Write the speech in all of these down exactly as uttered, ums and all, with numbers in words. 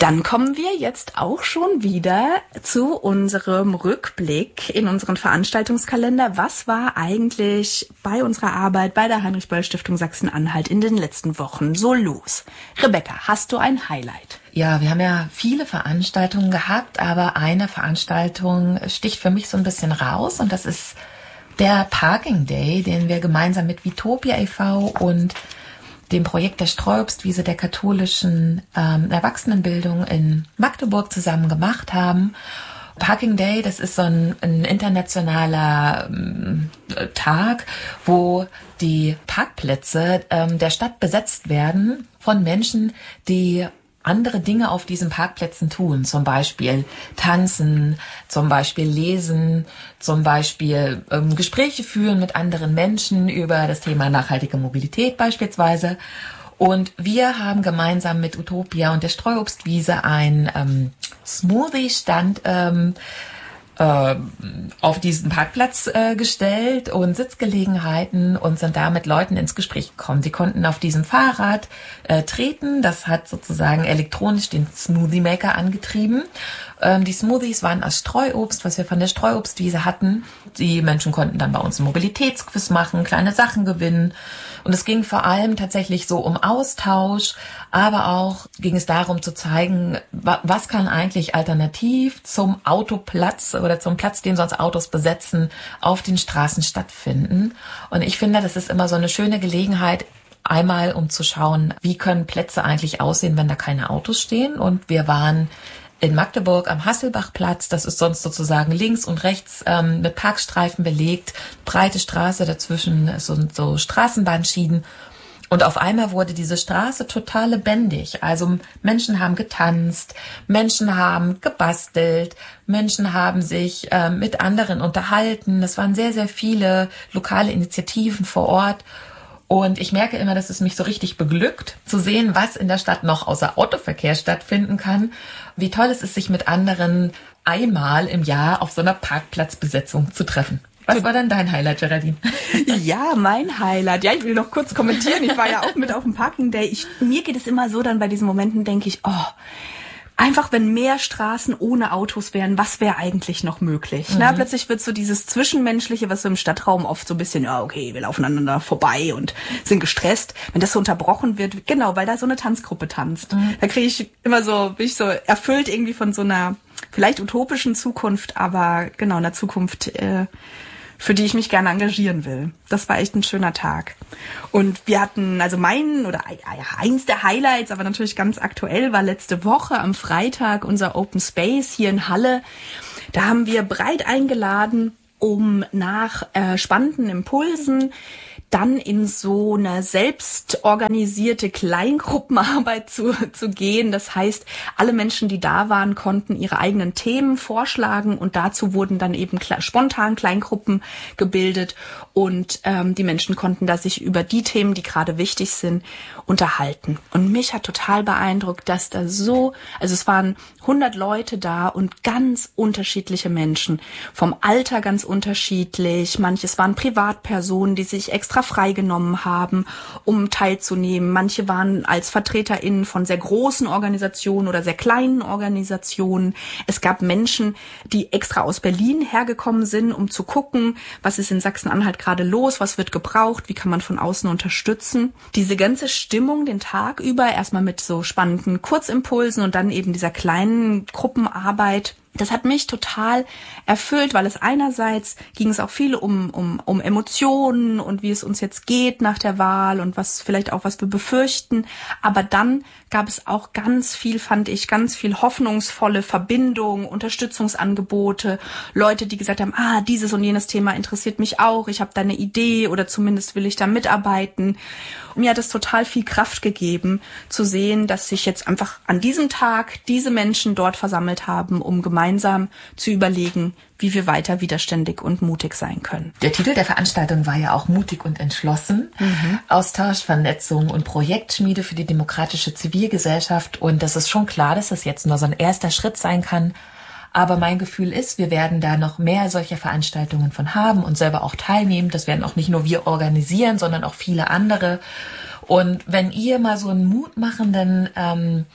Dann kommen wir jetzt auch schon wieder zu unserem Rückblick in unseren Veranstaltungskalender. Was war eigentlich bei unserer Arbeit bei der Heinrich-Böll-Stiftung Sachsen-Anhalt in den letzten Wochen so los? Rebecca, hast du ein Highlight? Ja, wir haben ja viele Veranstaltungen gehabt, aber eine Veranstaltung sticht für mich so ein bisschen raus und das ist der Parking Day, den wir gemeinsam mit Vitopia e V und dem Projekt der Streuobstwiese der katholischen ähm, Erwachsenenbildung in Magdeburg zusammen gemacht haben. Parking Day, das ist so ein, ein internationaler ähm, Tag, wo die Parkplätze ähm, der Stadt besetzt werden von Menschen, die andere Dinge auf diesen Parkplätzen tun, zum Beispiel tanzen, zum Beispiel lesen, zum Beispiel ähm, Gespräche führen mit anderen Menschen über das Thema nachhaltige Mobilität beispielsweise. Und wir haben gemeinsam mit Utopia und der Streuobstwiese einen ähm, Smoothie-Stand ähm, äh, auf diesen Parkplatz äh, gestellt und Sitzgelegenheiten und sind da mit Leuten ins Gespräch gekommen. Sie konnten auf diesem Fahrrad äh, treten. Das hat sozusagen elektronisch den Smoothie Maker angetrieben. Ähm, die Smoothies waren aus Streuobst, was wir von der Streuobstwiese hatten. Die Menschen konnten dann bei uns einen Mobilitätsquiz machen, kleine Sachen gewinnen. Und es ging vor allem tatsächlich so um Austausch, aber auch ging es darum zu zeigen, was kann eigentlich alternativ zum Autoplatz oder zum Platz, den sonst Autos besetzen, auf den Straßen stattfinden. Und ich finde, das ist immer so eine schöne Gelegenheit, einmal um zu schauen, wie können Plätze eigentlich aussehen, wenn da keine Autos stehen. Und wir waren in Magdeburg am Hasselbachplatz, das ist sonst sozusagen links und rechts ähm, mit Parkstreifen belegt, breite Straße, dazwischen so, so Straßenbahnschienen. Und auf einmal wurde diese Straße total lebendig. Also Menschen haben getanzt, Menschen haben gebastelt, Menschen haben sich äh, mit anderen unterhalten. Es waren sehr, sehr viele lokale Initiativen vor Ort. Und ich merke immer, dass es mich so richtig beglückt, zu sehen, was in der Stadt noch außer Autoverkehr stattfinden kann. Wie toll es ist, sich mit anderen einmal im Jahr auf so einer Parkplatzbesetzung zu treffen. Was war denn dein Highlight, Geraldine? Ja, mein Highlight. Ja, ich will noch kurz kommentieren. Ich war ja auch mit auf dem Parking Day. Ich, mir geht es immer so, dann bei diesen Momenten denke ich, oh, einfach, wenn mehr Straßen ohne Autos wären, was wäre eigentlich noch möglich? Mhm. Na, plötzlich wird so dieses Zwischenmenschliche, was so im Stadtraum oft so ein bisschen, ja, okay, wir laufen aneinander vorbei und sind gestresst. Wenn das so unterbrochen wird, genau, weil da so eine Tanzgruppe tanzt. Mhm. Da kriege ich immer so, bin ich so erfüllt irgendwie von so einer vielleicht utopischen Zukunft, aber genau, einer Zukunft, äh, für die ich mich gerne engagieren will. Das war echt ein schöner Tag. Und wir hatten, also mein, oder ja, eins der Highlights, aber natürlich ganz aktuell, war letzte Woche am Freitag unser Open Space hier in Halle. Da haben wir breit eingeladen, um nach äh, spannenden Impulsen dann in so eine selbstorganisierte Kleingruppenarbeit zu, zu gehen. Das heißt, alle Menschen, die da waren, konnten ihre eigenen Themen vorschlagen und dazu wurden dann eben kle- spontan Kleingruppen gebildet und ähm, die Menschen konnten da sich über die Themen, die gerade wichtig sind, unterhalten. Und mich hat total beeindruckt, dass da so, also es waren hundert Leute da und ganz unterschiedliche Menschen, vom Alter ganz unterschiedlich, manches waren Privatpersonen, die sich extra freigenommen haben, um teilzunehmen. Manche waren als VertreterInnen von sehr großen Organisationen oder sehr kleinen Organisationen. Es gab Menschen, die extra aus Berlin hergekommen sind, um zu gucken, was ist in Sachsen-Anhalt gerade los, was wird gebraucht, wie kann man von außen unterstützen. Diese ganze Stimmung den Tag über, erstmal mit so spannenden Kurzimpulsen und dann eben dieser kleinen Gruppenarbeit, das hat mich total erfüllt, weil es einerseits ging es auch viel um, um, um Emotionen und wie es uns jetzt geht nach der Wahl und was vielleicht auch, was wir befürchten. Aber dann gab es auch ganz viel, fand ich, ganz viel hoffnungsvolle Verbindung, Unterstützungsangebote, Leute, die gesagt haben, ah, dieses und jenes Thema interessiert mich auch, ich habe da eine Idee oder zumindest will ich da mitarbeiten. Und mir hat es total viel Kraft gegeben, zu sehen, dass sich jetzt einfach an diesem Tag diese Menschen dort versammelt haben, um gemeinsam zu überlegen, wie wir weiter widerständig und mutig sein können. Der Titel der Veranstaltung war ja auch Mutig und entschlossen. Mhm. Austausch, Vernetzung und Projektschmiede für die demokratische Zivilgesellschaft. Und das ist schon klar, dass das jetzt nur so ein erster Schritt sein kann. Aber mein Gefühl ist, wir werden da noch mehr solcher Veranstaltungen von haben und selber auch teilnehmen. Das werden auch nicht nur wir organisieren, sondern auch viele andere. Und wenn ihr mal so einen mutmachenden ähm,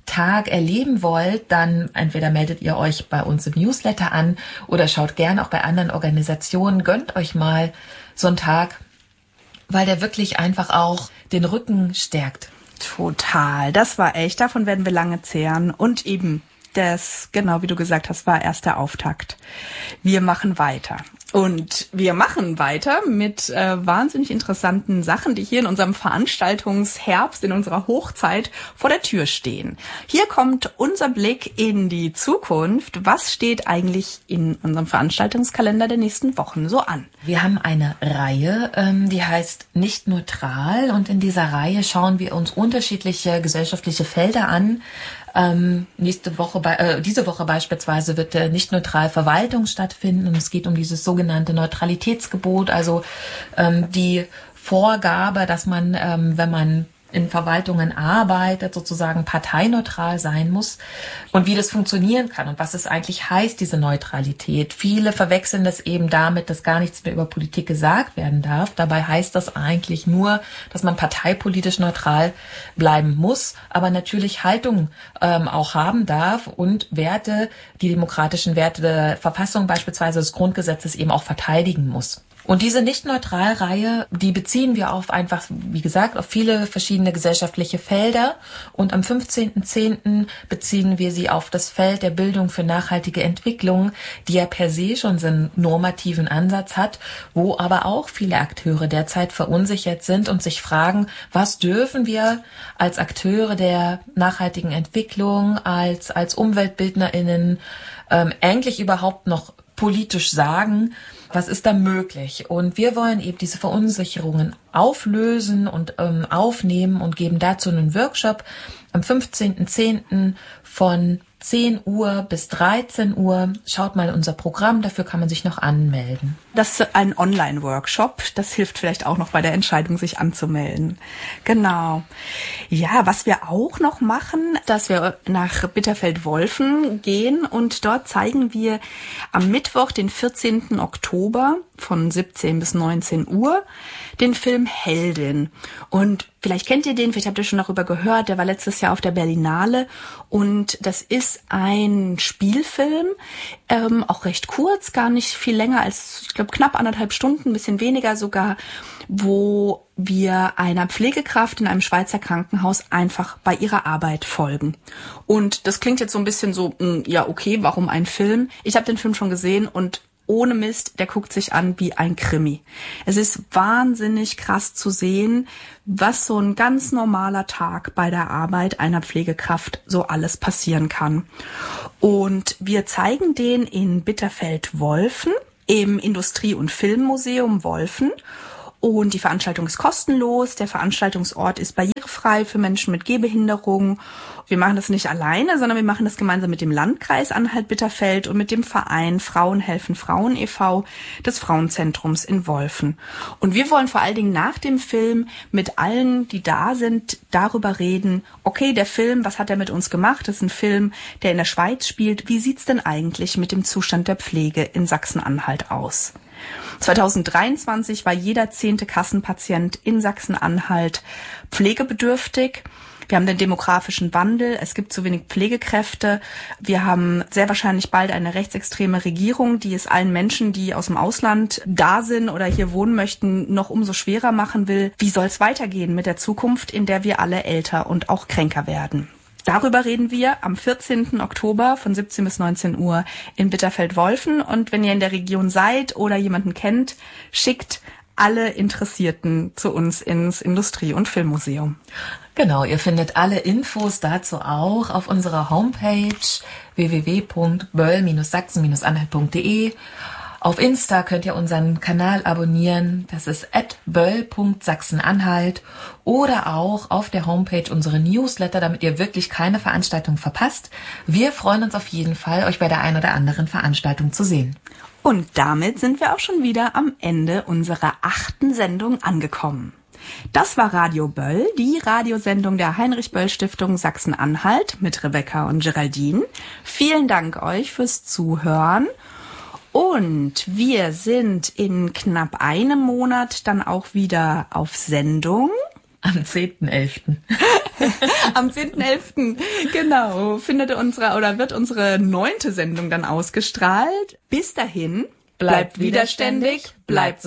Tag erleben wollt, dann entweder meldet ihr euch bei uns im Newsletter an oder schaut gern auch bei anderen Organisationen, gönnt euch mal so einen Tag, weil der wirklich einfach auch den Rücken stärkt. Total, das war echt, davon werden wir lange zehren und eben das, genau wie du gesagt hast, war erst der Auftakt. Wir machen weiter. Und wir machen weiter mit äh, wahnsinnig interessanten Sachen, die hier in unserem Veranstaltungsherbst, in unserer Hochzeit vor der Tür stehen. Hier kommt unser Blick in die Zukunft. Was steht eigentlich in unserem Veranstaltungskalender der nächsten Wochen so an? Wir haben eine Reihe, ähm, die heißt Nicht neutral. Und in dieser Reihe schauen wir uns unterschiedliche gesellschaftliche Felder an. Ähm, nächste Woche, bei, äh, diese Woche beispielsweise wird äh, nicht neutral Verwaltung stattfinden und es geht um dieses sogenannte Neutralitätsgebot, also ähm, die Vorgabe, dass man, ähm, wenn man in Verwaltungen arbeitet, sozusagen parteineutral sein muss und wie das funktionieren kann und was es eigentlich heißt, diese Neutralität. Viele verwechseln das eben damit, dass gar nichts mehr über Politik gesagt werden darf. Dabei heißt das eigentlich nur, dass man parteipolitisch neutral bleiben muss, aber natürlich Haltung ähm, auch haben darf und Werte, die demokratischen Werte der Verfassung beispielsweise des Grundgesetzes eben auch verteidigen muss. Und diese Nicht-Neutral-Reihe, die beziehen wir auf einfach, wie gesagt, auf viele verschiedene gesellschaftliche Felder. Und am fünfzehnten zehnten beziehen wir sie auf das Feld der Bildung für nachhaltige Entwicklung, die ja per se schon so einen normativen Ansatz hat, wo aber auch viele Akteure derzeit verunsichert sind und sich fragen, was dürfen wir als Akteure der nachhaltigen Entwicklung, als, als UmweltbildnerInnen ähm, eigentlich überhaupt noch politisch sagen, was ist da möglich? Und wir wollen eben diese Verunsicherungen auflösen und ähm, aufnehmen und geben dazu einen Workshop am fünfzehnten zehnten von zehn Uhr bis dreizehn Uhr. Schaut mal unser Programm, dafür kann man sich noch anmelden. Das ist ein Online-Workshop. Das hilft vielleicht auch noch bei der Entscheidung, sich anzumelden. Genau. Ja, was wir auch noch machen, dass wir nach Bitterfeld-Wolfen gehen und dort zeigen wir am Mittwoch, den vierzehnten Oktober von siebzehn bis neunzehn Uhr den Film Heldin. Und vielleicht kennt ihr den, vielleicht habt ihr schon darüber gehört, der war letztes Jahr auf der Berlinale und das ist ein Spielfilm, ähm, auch recht kurz, gar nicht viel länger als, ich glaube, knapp anderthalb Stunden, ein bisschen weniger sogar, wo wir einer Pflegekraft in einem Schweizer Krankenhaus einfach bei ihrer Arbeit folgen. Und das klingt jetzt so ein bisschen so, mh, ja okay, warum ein Film? Ich habe den Film schon gesehen und ohne Mist, der guckt sich an wie ein Krimi. Es ist wahnsinnig krass zu sehen, was so ein ganz normaler Tag bei der Arbeit einer Pflegekraft so alles passieren kann. Und wir zeigen den in Bitterfeld-Wolfen im Industrie- und Filmmuseum Wolfen. Und die Veranstaltung ist kostenlos. Der Veranstaltungsort ist barrierefrei für Menschen mit Gehbehinderung. Wir machen das nicht alleine, sondern wir machen das gemeinsam mit dem Landkreis Anhalt-Bitterfeld und mit dem Verein Frauen helfen Frauen e V des Frauenzentrums in Wolfen. Und wir wollen vor allen Dingen nach dem Film mit allen, die da sind, darüber reden, okay, der Film, was hat er mit uns gemacht? Das ist ein Film, der in der Schweiz spielt. Wie sieht's denn eigentlich mit dem Zustand der Pflege in Sachsen-Anhalt aus? zweitausenddreiundzwanzig war jeder zehnte Kassenpatient in Sachsen-Anhalt pflegebedürftig. Wir haben den demografischen Wandel, es gibt zu wenig Pflegekräfte. Wir haben sehr wahrscheinlich bald eine rechtsextreme Regierung, die es allen Menschen, die aus dem Ausland da sind oder hier wohnen möchten, noch umso schwerer machen will. Wie soll es weitergehen mit der Zukunft, in der wir alle älter und auch kränker werden? Darüber reden wir am vierzehnten Oktober von siebzehn bis neunzehn Uhr in Bitterfeld-Wolfen. Und wenn ihr in der Region seid oder jemanden kennt, schickt alle Interessierten zu uns ins Industrie- und Filmmuseum. Genau, ihr findet alle Infos dazu auch auf unserer Homepage w w w punkt böll Bindestrich sachsen Bindestrich anhalt punkt d e. Auf Insta könnt ihr unseren Kanal abonnieren, das ist at böll punkt sachsenanhalt, oder auch auf der Homepage unsere Newsletter, damit ihr wirklich keine Veranstaltung verpasst. Wir freuen uns auf jeden Fall, euch bei der einen oder anderen Veranstaltung zu sehen. Und damit sind wir auch schon wieder am Ende unserer achten Sendung angekommen. Das war Radio Böll, die Radiosendung der Heinrich-Böll-Stiftung Sachsen-Anhalt mit Rebecca und Geraldine. Vielen Dank euch fürs Zuhören. Und wir sind in knapp einem Monat dann auch wieder auf Sendung. Am zehnten elften Am zehnten elften genau, findet unsere oder wird unsere neunte Sendung dann ausgestrahlt. Bis dahin, bleibt widerständig, bleibt